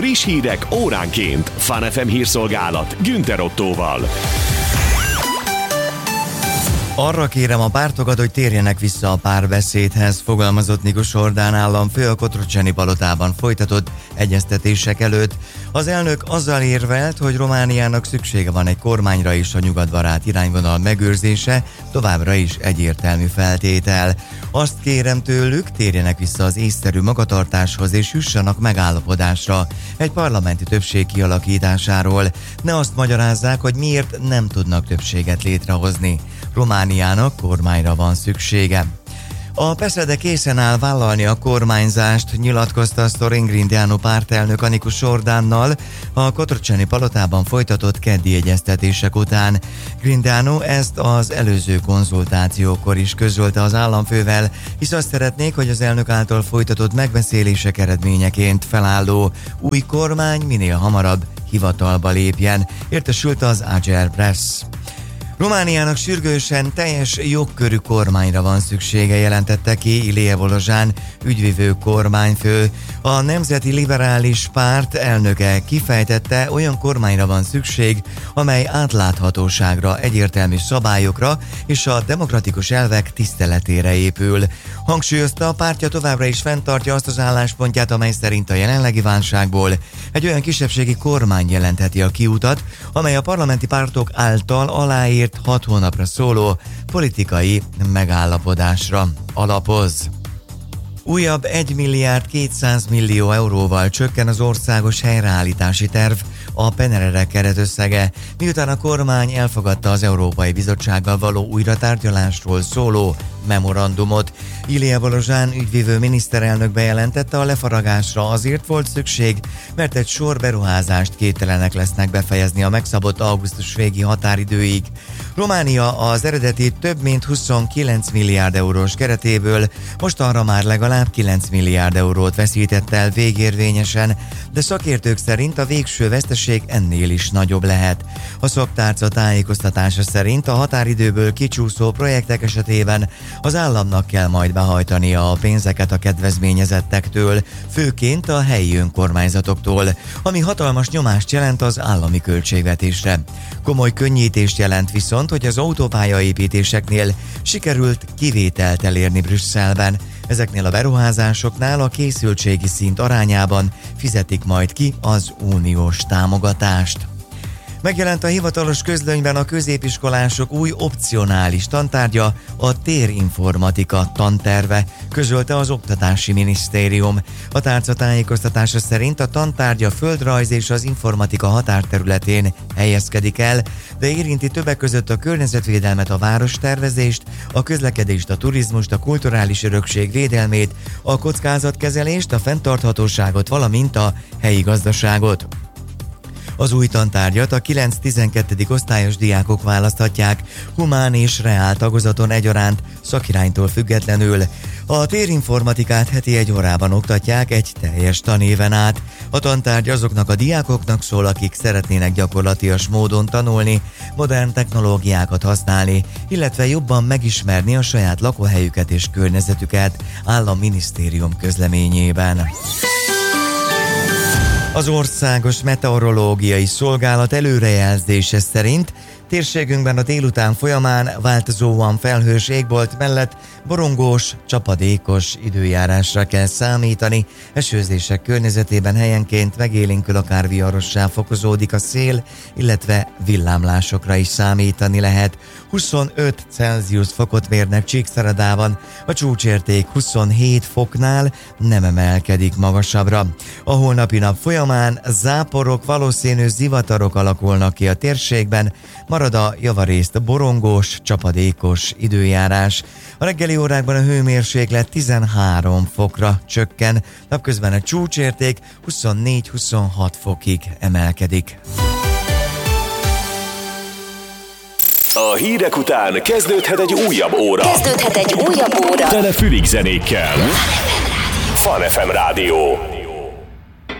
Friss hírek óránként. Fun FM hírszolgálat Günther Ottóval. Arra kérem a pártokat, hogy térjenek vissza a párbeszédhez, fogalmazott Nikus Orbán államfő a Cotroceni palotában folytatott egyeztetések előtt. Az elnök azzal érvelt, hogy Romániának szüksége van egy kormányra és a nyugatbarát irányvonal megőrzése továbbra is egyértelmű feltétel. Azt kérem tőlük, térjenek vissza az észszerű magatartáshoz és jussanak megállapodásra egy parlamenti többség kialakításáról. Ne azt magyarázzák, hogy miért nem tudnak többséget létrehozni. Romániának kormányra van szüksége. A PESZEDE készen áll vállalni a kormányzást, nyilatkozta Sorin Grindeanu pártelnök Nikus Orbánnal a Cotroceni palotában folytatott keddi egyeztetések után. Grindeanu ezt az előző konzultációkor is közölte az államfővel, hisz azt szeretnék, hogy az elnök által folytatott megbeszélések eredményeként felálló új kormány minél hamarabb hivatalba lépjen, értesült az Ager Press. Romániának sürgősen teljes jogkörű kormányra van szüksége, jelentette ki Ilie Volozsán ügyvivő kormányfő. A Nemzeti Liberális Párt elnöke kifejtette, olyan kormányra van szükség, amely átláthatóságra, egyértelmű szabályokra és a demokratikus elvek tiszteletére épül. Hangsúlyozta, a pártja továbbra is fenntartja azt az álláspontját, amely szerint a jelenlegi válságból egy olyan kisebbségi kormány jelentheti a kiutat, amely a parlamenti pártok által aláírt 6 hónapra szóló politikai megállapodásra alapoz. Újabb 1 milliárd 200 millió euróval csökken az országos helyreállítási terv, a PNRR keretösszege, miután a kormány elfogadta az Európai Bizottsággal való újratárgyalásról szóló memorandumot. Ilie Volozsán ügyvivő miniszterelnök bejelentette, a lefaragásra azért volt szükség, mert egy sor beruházást képtelenek lesznek befejezni a megszabott augusztus végi határidőig. Románia az eredeti több mint 29 milliárd eurós keretéből mostanra már legalább 9 milliárd eurót veszített el végérvényesen, de szakértők szerint a végső veszteség ennél is nagyobb lehet. A szaktárca tájékoztatása szerint a határidőből kicsúszó projektek esetében az államnak kell majd behajtania a pénzeket a kedvezményezettektől, főként a helyi önkormányzatoktól, ami hatalmas nyomást jelent az állami költségvetésre. Komoly könnyítést jelent viszont, hogy az autópályaépítéseknél sikerült kivételt elérni Brüsszelben. Ezeknél a beruházásoknál a készültségi szint arányában fizetik majd ki az uniós támogatást. Megjelent a hivatalos közlönyben a középiskolások új opcionális tantárgya, a térinformatika tanterve, közölte az Oktatási Minisztérium. A tárca tájékoztatása szerint a tantárgya földrajz és az informatika határterületén helyezkedik el, de érinti többek között a környezetvédelmet, a várostervezést, a közlekedést, a turizmust, a kulturális örökség védelmét, a kockázatkezelést, a fenntarthatóságot, valamint a helyi gazdaságot. Az új tantárgyat a 9-12. osztályos diákok választhatják, humán és reál tagozaton egyaránt, szakiránytól függetlenül. A térinformatikát heti 1 órában oktatják egy teljes tanéven át. A tantárgy azoknak a diákoknak szól, akik szeretnének gyakorlatias módon tanulni, modern technológiákat használni, illetve jobban megismerni a saját lakóhelyüket és környezetüket, áll a minisztérium közleményében. Az Országos Meteorológiai Szolgálat előrejelzése szerint térségünkben a délután folyamán változóan felhős égbolt mellett borongós, csapadékos időjárásra kell számítani. Esőzések környezetében helyenként megélénkül, akár viharossá fokozódik a szél, illetve villámlásokra is számítani lehet. 25 Celsius fokot mérnek Csíkszeredában, a csúcsérték 27 foknál nem emelkedik magasabbra. A holnapi nap folyamán záporok, valószínű zivatarok alakulnak ki a térségben, marad a javarészt borongós, csapadékos időjárás. A reggeli órákban a hőmérséklet 13 fokra csökken, napközben a csúcsérték 24-26 fokig emelkedik. A hírek után kezdődhet egy újabb óra. Tele fülig zenékkel. Fun FM Rádió.